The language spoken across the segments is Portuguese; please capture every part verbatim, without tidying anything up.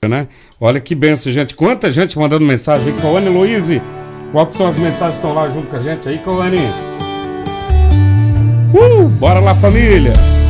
Né? Olha que benção, gente. Quanta gente mandando mensagem aí. Cauane Luiz, qual que são as mensagens que estão lá junto com a gente aí, Cauane? Uh, bora lá, família!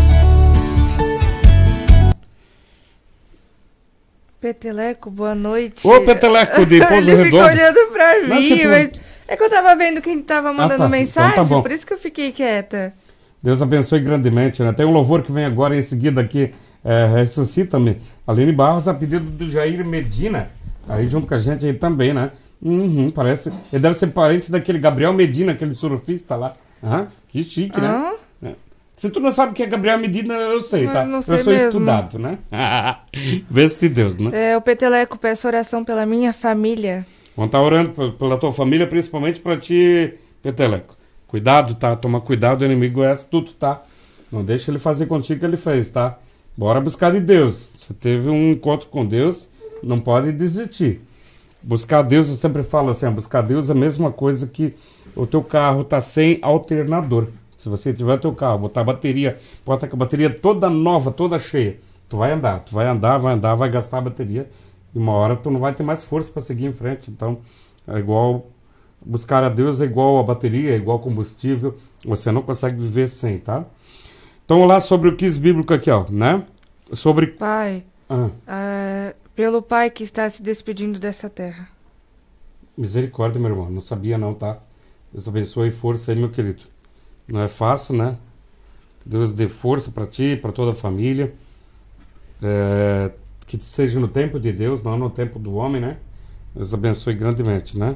Peteleco, boa noite. Ô, Peteleco de Pouso Ele Redondo. ficou olhando pra Não, mim, que mas é que eu tava vendo quem tava mandando Ah, tá. mensagem, Então tá bom. por isso que eu fiquei quieta. Deus abençoe grandemente, né? Tem um louvor que vem agora em seguida aqui, é, Ressuscita-me. Aline Barros, a pedido do Jair Medina, aí junto com a gente aí também, né? Uhum, parece. Ele deve ser parente daquele Gabriel Medina, aquele surfista lá. Ah, que chique, Ah? né? É. Se tu não sabe o que é Gabriel Medina, eu sei, tá? Não- não sei eu sou mesmo. estudado, né? Bênção de Deus, né? É, o Peteleco, peço oração pela minha família. Vamos estar orando p- pela tua família, principalmente pra ti, Peteleco. Cuidado, tá? Toma cuidado, o inimigo é tudo, tá? Não deixa ele fazer contigo o que ele fez, tá? Bora buscar de Deus. Você teve um encontro com Deus, não pode desistir. Buscar Deus, eu sempre falo assim, ó, buscar Deus é a mesma coisa que o teu carro tá sem alternador. Se você tiver teu carro, botar a bateria, bota com a bateria toda nova, toda cheia, tu vai andar, tu vai andar, vai andar, vai gastar a bateria, e uma hora tu não vai ter mais força para seguir em frente. Então, é igual buscar a Deus, é igual a bateria, é igual combustível, você não consegue viver sem, tá? Então, vamos lá sobre o quiz bíblico aqui, ó, né? Sobre... Pai, Ah, é, pelo Pai que está se despedindo dessa terra. misericórdia, meu irmão, não sabia não, tá? Deus abençoe e força aí, meu querido. Não é fácil, né? Deus dê força para ti, para toda a família. É, que seja no tempo de Deus, não no tempo do homem, né? Deus abençoe grandemente, né?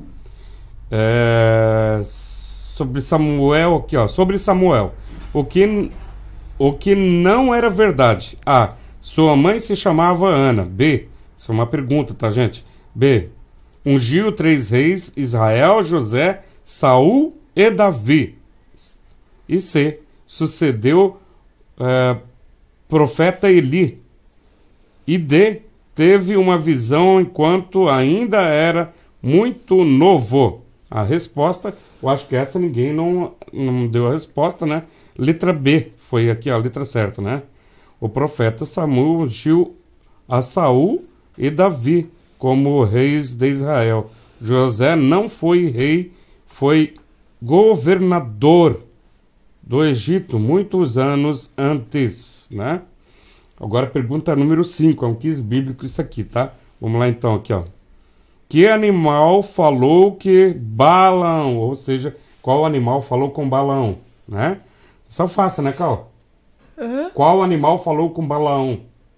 É, sobre Samuel aqui, ó. Sobre Samuel. O que, o que não era verdade. A. Sua mãe se chamava Ana. B. Isso é uma pergunta, tá, gente? B. Ungiu três reis: Israel, José, Saul e Davi. E C. Sucedeu é, profeta Eli. E D. Teve uma visão enquanto ainda era muito novo. A resposta, eu acho que essa ninguém não, não deu a resposta, né? Letra B, foi aqui a letra certa, né? O profeta Samuel ungiu a Saul e Davi como reis de Israel. José não foi rei, foi governador do Egito muitos anos antes, né? Agora pergunta número cinco, é um quiz bíblico isso aqui, tá? Vamos lá então, aqui, ó. Que animal falou que Balaão, ou seja, qual animal falou com Balaão, né? Isso é fácil, né, Cal? Uhum. Qual animal falou com Balaão?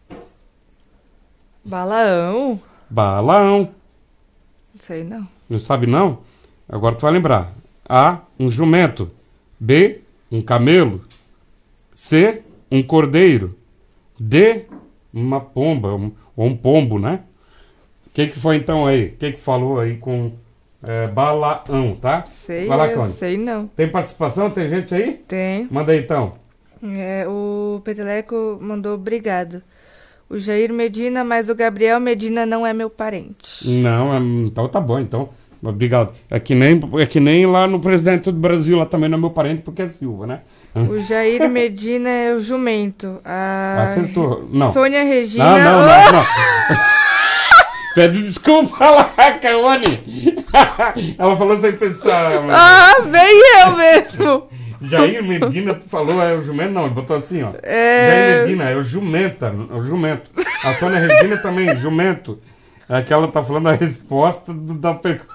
Balaão? Balaão. Não sei não. Não sabe não? Agora tu vai lembrar. A, um jumento. B, um camelo. C, um cordeiro. D, uma pomba, um, ou um pombo, né? O que que foi então aí? O que que falou aí com é, Balaão, tá? Sei, Vai lá, eu Cone. sei não. Tem participação? Tem gente aí? Tem. Manda aí então. É, o Peteleco mandou obrigado. O Jair Medina, mas o Gabriel Medina não é meu parente. Não, é- então tá bom, então. Obrigado. É que nem, é que nem lá no presidente do Brasil, lá também não é meu parente porque é Silva, né? O Jair Medina é o jumento. A Acertou. Não. Sônia Regina. Não, não, não, não. Pede desculpa lá, Caone. Ela falou sem pensar. Mas... Ah, bem eu mesmo. Jair Medina, tu falou, é o jumento? Não, ele botou assim, ó. É... Jair Medina, é o jumenta, é o jumento. A Sônia Regina também, jumento. É que ela tá falando a resposta do, da pergunta.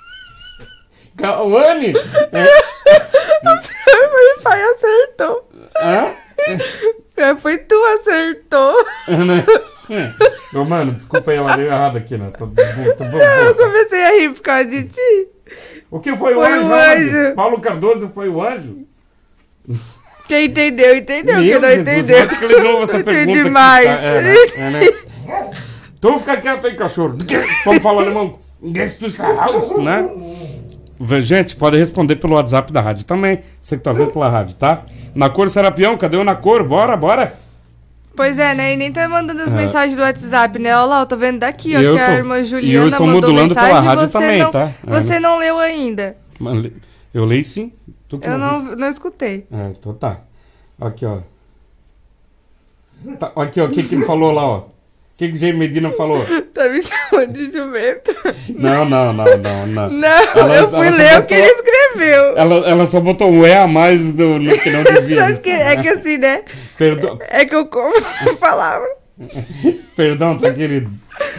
Caone! É... Meu pai acertou. Hã? É, foi tu acertou. Né? É. Ô, mano, desculpa aí, ela deu errado aqui, né? Tô, tô, tô bom, Eu bom. comecei a rir por causa de ti. O que foi, Foi o anjo? o anjo. Paulo Cardoso foi o anjo? Quem entendeu, entendeu. Meu Quem não Jesus, entendeu. vai ter que ler de novo essa Não pergunta entendi aqui, mais. tá? É, né? É, né? Então fica quieto aí, cachorro. Vamos falar alemão. Guess to house, né? Gente, pode responder pelo WhatsApp da rádio também. Você que tá vendo pela rádio, tá? Na cor Serapião, cadê o na cor? Bora, bora. Pois é, né? E nem tá mandando as É. mensagens do WhatsApp, né? Olha lá, eu tô vendo daqui, ó, Eu que a tô- irmã e eu Juliana estou mandou modulando mensagem pela e rádio você também, não, tá? É, você não leu ainda. Mano, eu leio sim. Tu que Eu viu. não, não escutei. É, então tá. Aqui, ó. Tá, aqui, ó. O que que ele falou lá, ó? que, que o Jair Medina falou? Tá me chamando de jumento. Não, não, não, não, não. Não, Ela- eu fui ela só ler o botou- que ele escreveu. Ela, ela só botou um é a mais do, no que não devia. Só que, é que assim, né? Perdão, É que eu como falava. perdão, tá, querido?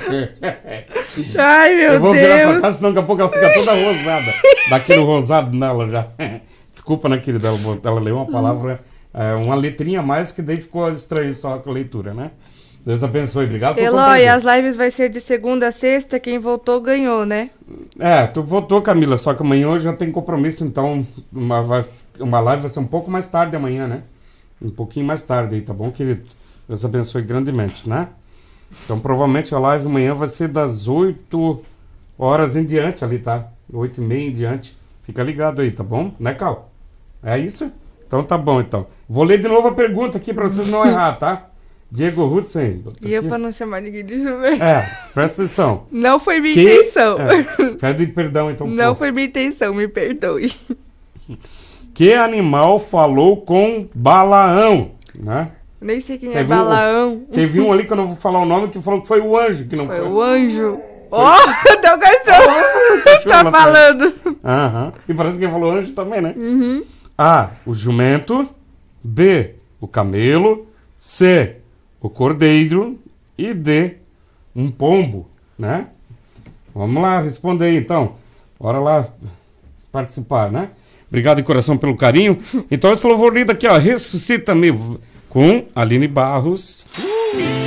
Ai, meu Eu vou virar pra Deus. cá, senão daqui a pouco ela fica toda rosada. Daquele rosado nela já. Desculpa, né, querida? Ela, botou- ela leu uma palavra, é, uma letrinha a mais, que daí ficou estranho só com a leitura, né? Deus abençoe. Obrigado por Eloy, compreender. as lives vai ser de segunda a sexta. Quem votou ganhou, né? É, tu votou, Camila, só que amanhã eu já tenho compromisso, então uma, vai- uma live vai ser um pouco mais tarde amanhã, né? Um pouquinho mais tarde aí, tá bom, querido? Deus abençoe grandemente, né? Então provavelmente a live amanhã vai ser das oito horas em diante ali, tá? oito e meia em diante. Fica ligado aí, tá bom? Né, Cal? É isso? Então tá bom, então. Vou ler de novo a pergunta aqui pra vocês não errar, tá? Diego Hudson. E eu pra não chamar ninguém de jumento. É, presta atenção. Não foi minha Que... intenção. É, pede perdão, então. Não pô. foi minha intenção, me perdoe. Que animal falou com Balaão, né? Nem sei quem é Teve um- Balaão. Teve um ali que eu não vou falar o nome que falou que foi o anjo, que não Foi foi. o anjo. Ó, oh, teu cachorro cachorro tá lá falando. Aham. E parece que ele falou anjo também, né? Uhum. A, o jumento. B, o camelo. C, o cordeiro. E D, um pombo, né? Vamos lá, responder aí, então. Bora lá participar, né? Obrigado de coração pelo carinho. Então esse louvor lindo aqui, ó, Ressuscita-me, com Aline Barros.